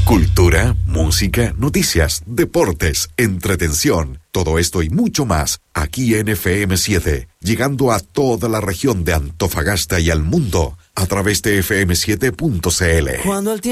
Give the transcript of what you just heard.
Cultura, música, noticias, deportes, entretención, todo esto y mucho más, aquí en FM7, llegando a toda la región de Antofagasta y al mundo, a través de fm7.cl.